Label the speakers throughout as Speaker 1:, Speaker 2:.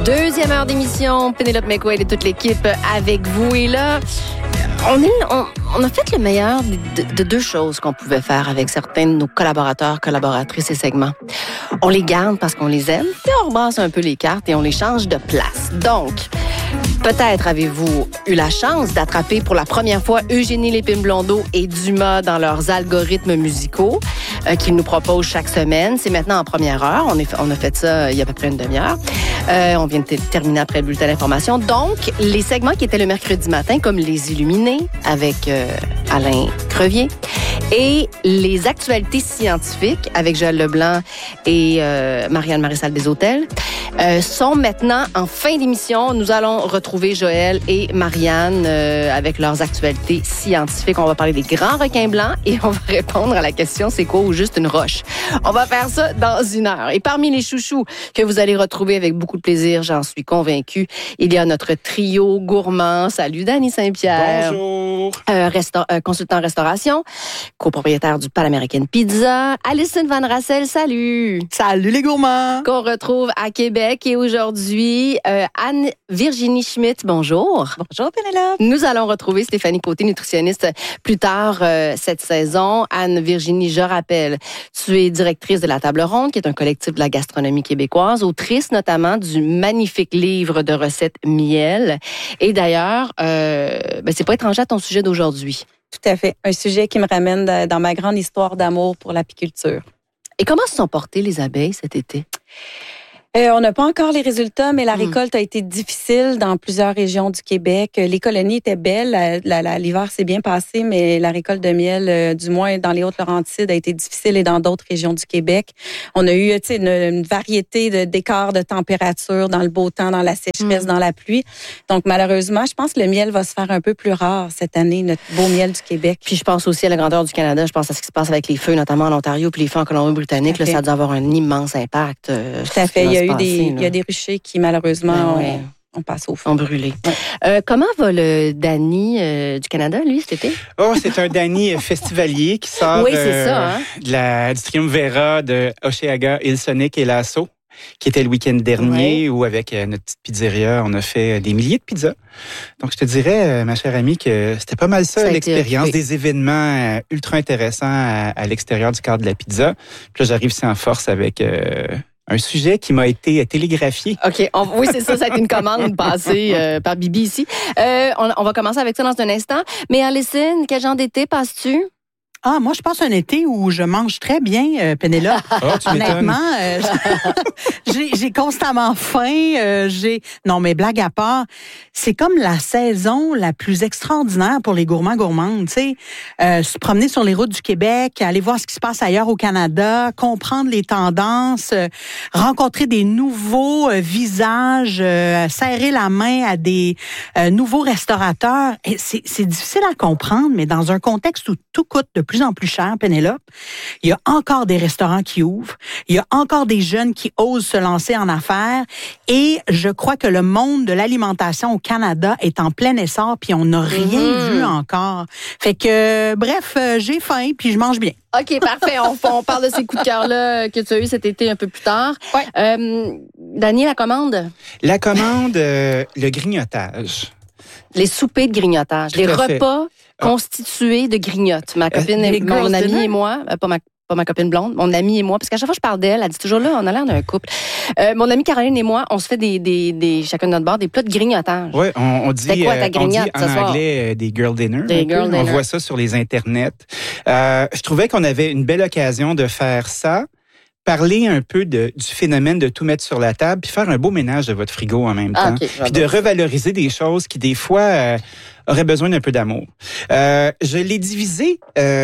Speaker 1: Deuxième heure d'émission, Pénélope McQuaid et toute l'équipe avec vous. Et là, on a fait le meilleur de deux choses qu'on pouvait faire avec certains de nos collaborateurs, collaboratrices et segments. On les garde parce qu'on les aime, puis on rebrasse un peu les cartes et on les change de place. Donc, peut-être avez-vous eu la chance d'attraper pour la première fois Eugénie Lépine-Blondeau et Dumas dans leurs algorithmes musicaux qu'ils nous proposent chaque semaine. C'est maintenant en première heure. On a fait ça il y a à peu près une demi-heure. On vient de terminer après le bulletin d'information. Donc, les segments qui étaient le mercredi matin, comme Les Illuminés avec Alain Crevier et les actualités scientifiques avec Joël Leblanc et Marianne Marissal des Hôtels, sont maintenant en fin d'émission. Nous allons retrouver Joël et Marianne avec leurs actualités scientifiques. On va parler des grands requins blancs et on va répondre à la question « C'est quoi ou juste une roche? » On va faire ça dans une heure. Et parmi les chouchous que vous allez retrouver avec beaucoup de plaisir, j'en suis convaincue, il y a notre trio gourmand. Salut Dany Saint-Pierre.
Speaker 2: Bonjour.
Speaker 1: Consultant en restauration, copropriétaire du Pan American Pizza. Alison Van Rassel, salut.
Speaker 3: Salut les gourmands.
Speaker 1: Qu'on retrouve à Québec. Et aujourd'hui, Anne-Virginie Schmitt, bonjour.
Speaker 3: Bonjour Pénélope.
Speaker 1: Nous allons retrouver Stéphanie Côté, nutritionniste, plus tard cette saison. Anne-Virginie, je rappelle, tu es directrice de La Table Ronde, qui est un collectif de la gastronomie québécoise, autrice notamment du magnifique livre de recettes Miel. Et d'ailleurs, c'est pas étranger à ton sujet d'aujourd'hui.
Speaker 3: Tout à fait. Un sujet qui me ramène dans ma grande histoire d'amour pour l'apiculture.
Speaker 1: Et comment se sont portées les abeilles cet été?
Speaker 3: On n'a pas encore les résultats, mais la récolte a été difficile dans plusieurs régions du Québec. Les colonies étaient belles, l'hiver s'est bien passé, mais la récolte de miel, du moins dans les Hautes-Laurentides, a été difficile et dans d'autres régions du Québec. On a eu une variété d'écarts de température dans le beau temps, dans la sécheresse, dans la pluie. Donc malheureusement, je pense que le miel va se faire un peu plus rare cette année, notre beau miel du Québec.
Speaker 1: Puis je pense aussi à la grandeur du Canada, je pense à ce qui se passe avec les feux, notamment en Ontario, puis les feux en Colombie-Britannique. Là, ça a dû avoir un immense impact.
Speaker 3: Tout à fait. Il y a des ruchers qui, malheureusement, ont passé au feu.
Speaker 1: Ont brûlé.
Speaker 3: Ouais.
Speaker 1: Comment va le Dany du Canada, lui, cet été?
Speaker 2: Oh, c'est un Dany festivalier qui sort
Speaker 1: c'est ça, hein?
Speaker 2: du Triumvirat de Hochelaga, Hillsonic et Lasso, qui était le week-end dernier, où avec notre petite pizzeria, on a fait des milliers de pizzas. Donc, je te dirais, ma chère amie, que c'était pas mal ça l'expérience, des événements ultra intéressants à l'extérieur du cadre de la pizza. Puis là, j'arrive ici en force avec un sujet qui m'a été télégraphié.
Speaker 1: OK. Oui, c'est ça. Ça a été une commande passée par Bibi ici. On va commencer avec ça dans un instant. Mais Alison, quel genre d'été passes-tu?
Speaker 4: Ah, moi, je passe un été où je mange très bien, Pénélope. Honnêtement, j'ai constamment faim. Non, mais blague à part, c'est comme la saison la plus extraordinaire pour les gourmandes, tu sais. Se promener sur les routes du Québec, aller voir ce qui se passe ailleurs au Canada, comprendre les tendances, rencontrer des nouveaux visages, serrer la main à des nouveaux restaurateurs. Et c'est difficile à comprendre, mais dans un contexte où tout coûte de plus en plus cher, Pénélope, il y a encore des restaurants qui ouvrent, il y a encore des jeunes qui osent se lancer en affaires et je crois que le monde de l'alimentation au Canada est en plein essor puis on n'a rien vu encore. Fait que, bref, j'ai faim puis je mange bien.
Speaker 1: OK, parfait. On parle de ces coups de cœur-là que tu as eu cet été un peu plus tard.
Speaker 4: Ouais.
Speaker 1: Dany, la commande?
Speaker 2: La commande, le grignotage.
Speaker 1: Les soupers de grignotage. Les repas constitués de grignotes. Ma copine, mon amie et moi, pas ma copine blonde, mon amie et moi, parce qu'à chaque fois que je parle d'elle, elle dit toujours là, on a l'air d'un couple. Mon amie Caroline et moi, on se fait des chacun de notre bord, des plats de grignotage.
Speaker 2: Oui, on dit,
Speaker 1: quoi, ta grignote,
Speaker 2: on dit en anglais des girl dinner. On voit ça sur les internets. Je trouvais qu'on avait une belle occasion de faire ça. Parler un peu du phénomène de tout mettre sur la table, puis faire un beau ménage de votre frigo en même temps. Puis de revaloriser des choses qui, des fois, auraient besoin d'un peu d'amour. Je l'ai divisé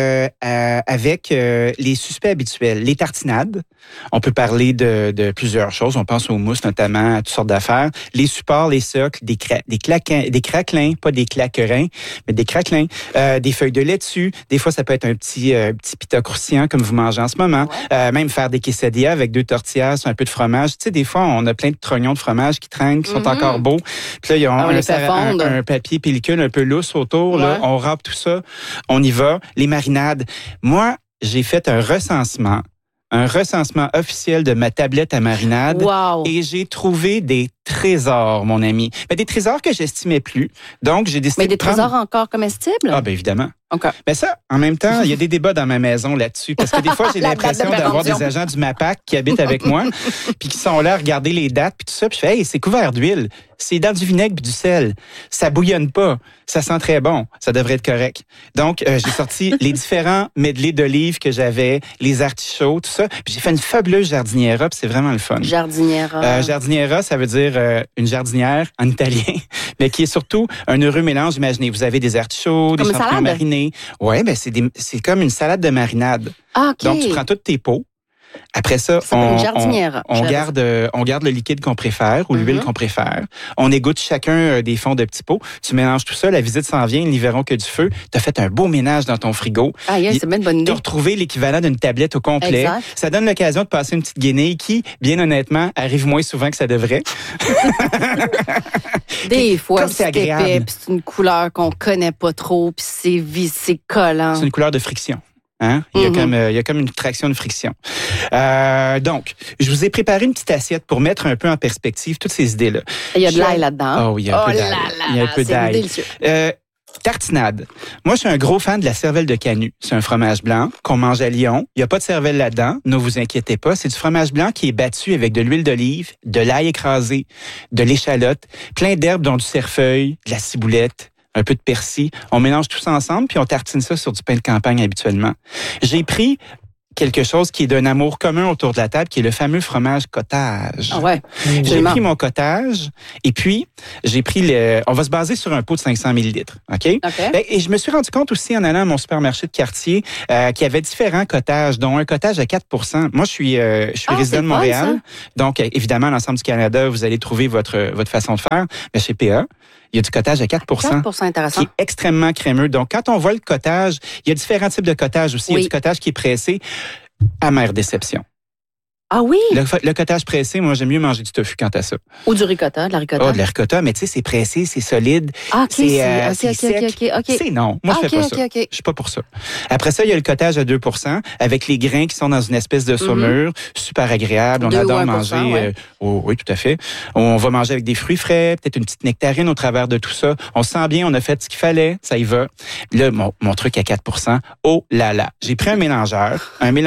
Speaker 2: avec les suspects habituels. Les tartinades, on peut parler de plusieurs choses. On pense aux mousses, notamment, à toutes sortes d'affaires. Les supports, les socles, des craquelins, pas des claquerins, mais des craquelins. Des feuilles de laitue. Des fois, ça peut être un petit pita croustillant, comme vous mangez en ce moment. Même faire des quesadillas avec 2 tortillas, un peu de fromage. Tu sais, des fois, on a plein de trognons de fromage qui traînent, qui sont encore beaux. Puis là, il y a un papier pellicule un peu lousse autour. Là, on râpe tout ça. On y va. Les marinades. Moi, j'ai fait un recensement officiel de ma tablette à marinade.
Speaker 1: Wow.
Speaker 2: Et j'ai trouvé des trésors, mon ami. Mais des trésors que j'estimais plus. Donc, j'ai décidé
Speaker 1: de prendre... trésors encore comestibles?
Speaker 2: Ah, bien évidemment.
Speaker 1: Okay.
Speaker 2: Mais ça, en même temps, il y a des débats dans ma maison là-dessus. Parce que des fois, j'ai l'impression d'avoir des agents du MAPAC qui habitent avec moi, puis qui sont là à regarder les dates, puis tout ça. Puis je fais, hey, c'est couvert d'huile. C'est dans du vinaigre puis du sel. Ça bouillonne pas. Ça sent très bon. Ça devrait être correct. Donc, j'ai sorti les différents medley d'olives que j'avais, les artichauts, tout ça. Puis j'ai fait une fabuleuse jardiniera, puis c'est vraiment le fun.
Speaker 1: Jardiniera.
Speaker 2: Jardiniera, ça veut dire une jardinière en italien, mais qui est surtout un heureux mélange. Imaginez, vous avez des artichauts, des champignons marinés. Ouais, ben c'est comme une salade de marinade.
Speaker 1: Ah, OK.
Speaker 2: Donc, tu prends toutes tes pots. Après ça, on garde le liquide qu'on préfère ou l'huile qu'on préfère. On égoutte chacun des fonds de petits pots. Tu mélanges tout ça. La visite s'en vient. Ils n'y verront que du feu. Tu as fait un beau ménage dans ton frigo.
Speaker 1: Ah, yes, c'est bien une bonne idée.
Speaker 2: Tu as retrouvé l'équivalent d'une tablette au complet.
Speaker 1: Exact.
Speaker 2: Ça donne l'occasion de passer une petite guenille qui, bien honnêtement, arrive moins souvent que ça devrait.
Speaker 1: Des fois, c'est agréable. C'est une couleur qu'on connaît pas trop, puis c'est collant.
Speaker 2: C'est une couleur de friction. Hein? Il y a comme une traction de friction. Donc, je vous ai préparé une petite assiette pour mettre un peu en perspective toutes ces idées-là.
Speaker 1: Il y a de l'ail là-dedans.
Speaker 2: Oh, il y a un peu d'ail. Il y a un peu d'ail.
Speaker 1: Délicieux.
Speaker 2: Tartinade. Moi, je suis un gros fan de la cervelle de Canut. C'est un fromage blanc qu'on mange à Lyon. Il n'y a pas de cervelle là-dedans. Ne vous inquiétez pas. C'est du fromage blanc qui est battu avec de l'huile d'olive, de l'ail écrasé, de l'échalote, plein d'herbes dont du cerfeuil, de la ciboulette, un peu de persil. On mélange tout ça ensemble, puis on tartine ça sur du pain de campagne habituellement. J'ai pris quelque chose qui est d'un amour commun autour de la table, qui est le fameux fromage cottage.
Speaker 1: Ah ouais.
Speaker 2: J'ai pris mon cottage et puis j'ai pris on va se baser sur un pot de 500 millilitres, OK? Et je me suis rendu compte aussi en allant à mon supermarché de quartier qu'il y avait différents cottages, dont un cottage à 4 %. Moi, je suis résident de Montréal. Donc, évidemment, à l'ensemble du Canada, vous allez trouver votre façon de faire. Mais chez PA, il y a du cottage à 4
Speaker 1: 4 intéressant.
Speaker 2: qui est extrêmement crémeux. Donc, quand on voit le cottage, il y a différents types de cottage aussi. Il y a du cottage qui est pressé. Amère déception.
Speaker 1: Ah oui?
Speaker 2: Le cottage pressé, moi, j'aime mieux manger du tofu quant à ça.
Speaker 1: Ou du ricotta, de la ricotta.
Speaker 2: Oh, de la ricotta, mais tu sais, c'est pressé, c'est solide.
Speaker 1: Ah, OK,
Speaker 2: c'est
Speaker 1: sec.
Speaker 2: C'est non. Moi, je fais pas ça. Je suis pas pour ça. Après ça, il y a le cottage à 2 % avec les grains qui sont dans une espèce de saumure. Super agréable. On adore manger. Oui, tout à fait. On va manger avec des fruits frais, peut-être une petite nectarine au travers de tout ça. On se sent bien, on a fait ce qu'il fallait, ça y va. Là, mon truc à 4 %, oh là là. J'ai pris un mélangeur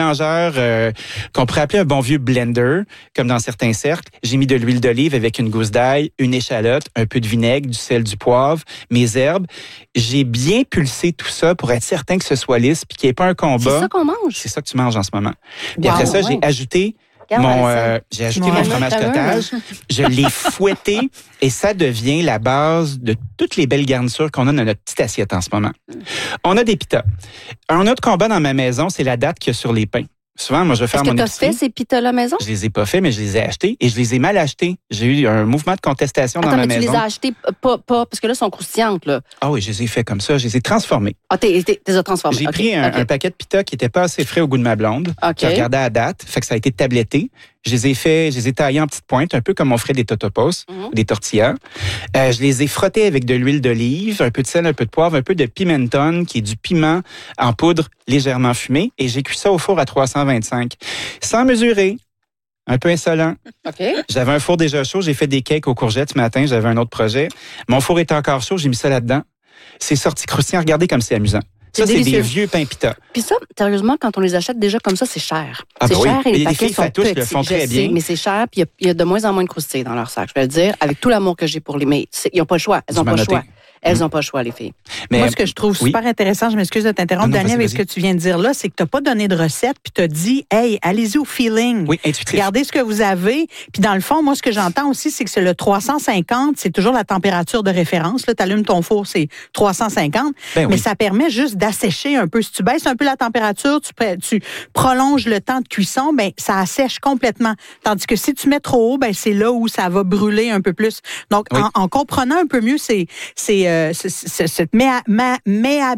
Speaker 2: qu'on pourrait appeler un bon vieux blender, comme dans certains cercles. J'ai mis de l'huile d'olive avec une gousse d'ail, une échalote, un peu de vinaigre, du sel, du poivre, mes herbes. J'ai bien pulsé tout ça pour être certain que ce soit lisse puis qu'il n'y ait pas un combat.
Speaker 1: C'est ça qu'on mange?
Speaker 2: C'est ça que tu manges en ce moment. Puis après ça, j'ai ajouté mon fromage cottage. Je l'ai fouetté et ça devient la base de toutes les belles garnitures qu'on a dans notre petite assiette en ce moment. On a des pitas. Un autre combat dans ma maison, c'est la date qu'il y a sur les pains. Souvent, moi, je vais faire mon épicerie.
Speaker 1: Est-ce que tu as fait ces pitas-là à la maison?
Speaker 2: Je les ai pas fait, mais je les ai achetés et je les ai mal achetés. J'ai eu un mouvement de contestation dans ma maison.
Speaker 1: Tu les as achetés pas, parce que là, elles sont croustillantes, là.
Speaker 2: Ah oui, je les ai fait comme ça. Je les ai transformés.
Speaker 1: Ah, tu les as transformés.
Speaker 2: J'ai pris un paquet de pitas qui était pas assez frais au goût de ma blonde. Qui regardait à date. Fait que ça a été tabletté. Je les ai taillés en petites pointes, un peu comme on ferait des totopos, des tortillas. Je les ai frottés avec de l'huile d'olive, un peu de sel, un peu de poivre, un peu de pimenton, qui est du piment en poudre légèrement fumé. Et j'ai cuit ça au four à 325. Sans mesurer. Un peu insolent. J'avais un four déjà chaud. J'ai fait des cakes aux courgettes ce matin. J'avais un autre projet. Mon four était encore chaud. J'ai mis ça là-dedans. C'est sorti croustillant. Regardez comme c'est amusant. Ça, c'est des vieux pains pita.
Speaker 1: Puis ça, sérieusement, quand on les achète déjà comme ça, c'est cher.
Speaker 2: C'est
Speaker 1: cher et les
Speaker 2: paquets
Speaker 1: sont petits.
Speaker 2: Le font très bien.
Speaker 1: Mais c'est cher, puis il y a de moins en moins de croustilles dans leur sac. Je vais le dire, avec tout l'amour que j'ai pour les... Mais ils n'ont pas le choix. Elles n'ont pas le choix. Elles n'ont pas le choix, les filles.
Speaker 4: Mais moi, ce que je trouve super intéressant, je m'excuse de t'interrompre, Daniel, avec ce que tu viens de dire là, c'est que tu n'as pas donné de recette, puis tu as dit, hey, allez-y au feeling.
Speaker 2: Oui, intuitif.
Speaker 4: Regardez ce que vous avez. Puis dans le fond, moi, ce que j'entends aussi, c'est que c'est le 350, c'est toujours la température de référence. Là, tu allumes ton four, c'est 350. Mais ça permet juste d'assécher un peu. Si tu baisses un peu la température, tu prolonges le temps de cuisson, ça assèche complètement. Tandis que si tu mets trop haut, c'est là où ça va brûler un peu plus. Donc, en comprenant un peu mieux cette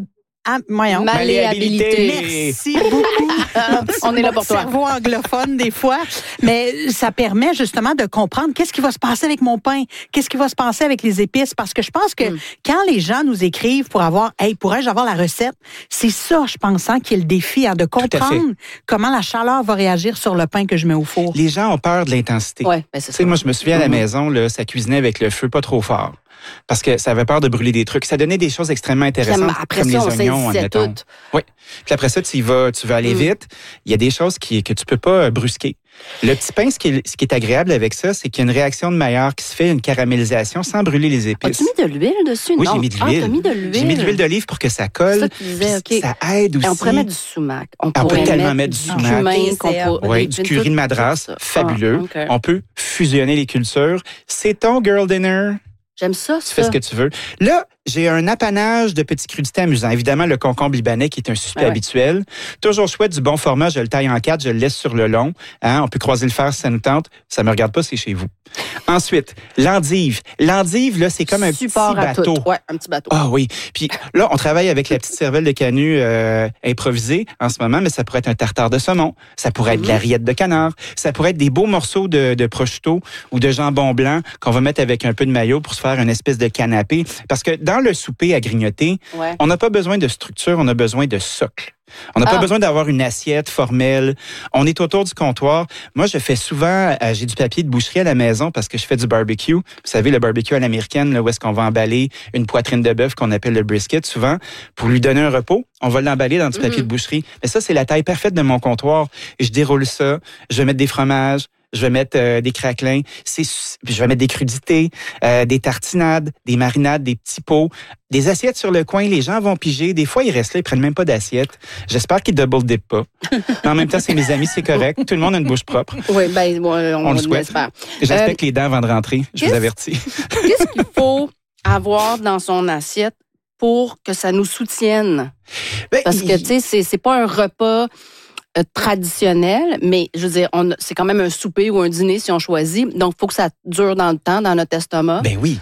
Speaker 1: Malléabilité.
Speaker 4: Merci beaucoup.
Speaker 1: On est là pour toi.
Speaker 4: Cerveau anglophone des fois, mais ça permet justement de comprendre qu'est-ce qui va se passer avec mon pain, qu'est-ce qui va se passer avec les épices, parce que je pense que quand les gens nous écrivent pour avoir, pourrais-je avoir la recette, c'est ça, je pense, qui est le défi, de comprendre comment la chaleur va réagir sur le pain que je mets au four.
Speaker 2: Les gens ont peur de l'intensité.
Speaker 1: Ouais, c'est ça.
Speaker 2: Moi, je me souviens à la maison, là, ça cuisinait avec le feu pas trop fort. Parce que ça avait peur de brûler des trucs. Ça donnait des choses extrêmement intéressantes, comme les oignons, admettons. Oui. Puis après ça, tu veux aller vite. Il y a des choses que tu peux pas brusquer. Le petit pain, ce qui est agréable avec ça, c'est qu'il y a une réaction de Maillard qui se fait, une caramélisation sans brûler les épices.
Speaker 1: As-tu mis de l'huile dessus?
Speaker 2: Oui,
Speaker 1: non?
Speaker 2: j'ai mis de l'huile.
Speaker 1: T'as mis de l'huile.
Speaker 2: J'ai mis de l'huile d'olive pour que ça colle.
Speaker 1: Ça, tu disais, OK.
Speaker 2: Ça aide aussi.
Speaker 1: Et on pourrait mettre du sumac.
Speaker 2: On peut tellement mettre du sumac.
Speaker 1: Oui,
Speaker 2: du curry de madras, fabuleux.
Speaker 1: Okay.
Speaker 2: On peut fusionner les cultures. C'est ton girl dinner.
Speaker 1: J'aime ça,
Speaker 2: Tu fais ce que tu veux. Là, j'ai un apanage de petits crudités amusants. Évidemment, le concombre libanais qui est un suspect habituel. Toujours chouette, du bon format. Je le taille en 4, je le laisse sur le long. On peut croiser le fer si ça nous tente. Ça me regarde pas, c'est chez vous. Ensuite, l'endive. L'endive, là, c'est comme un petit bateau.
Speaker 1: Ouais, un petit bateau.
Speaker 2: Ah oui. Puis là, on travaille avec la petite cervelle de canut improvisée en ce moment, mais ça pourrait être un tartare de saumon. Ça pourrait être de la rillette de canard. Ça pourrait être des beaux morceaux de prosciutto ou de jambon blanc qu'on va mettre avec un peu de mayo pour se faire une espèce de canapé. Parce que dans le souper à grignoter, on n'a pas besoin de structure, on a besoin de socle. On n'a pas besoin d'avoir une assiette formelle. On est autour du comptoir. Moi, je fais souvent, j'ai du papier de boucherie à la maison parce que je fais du barbecue. Vous savez, le barbecue à l'américaine, là, où est-ce qu'on va emballer une poitrine de bœuf qu'on appelle le brisket, souvent, pour lui donner un repos. On va l'emballer dans du papier de boucherie. Mais ça, c'est la taille parfaite de mon comptoir. Et je déroule ça. Je vais mettre des fromages. Je vais mettre des craquelins, je vais mettre des crudités, des tartinades, des marinades, des petits pots, des assiettes sur le coin. Les gens vont piger. Des fois, ils restent là, ils prennent même pas d'assiette. J'espère qu'ils double dip pas. Mais en même temps, c'est mes amis, c'est correct. Tout le monde a une bouche propre.
Speaker 1: Oui, on le souhaite.
Speaker 2: J'espère que les dents avant de rentrer. Je vous avertis.
Speaker 1: Qu'est-ce qu'il faut avoir dans son assiette pour que ça nous soutienne? Parce que, tu sais, c'est pas un repas traditionnel, mais je veux dire, c'est quand même un souper ou un dîner si on choisit. Donc, il faut que ça dure dans le temps, dans notre estomac.
Speaker 2: Ben oui.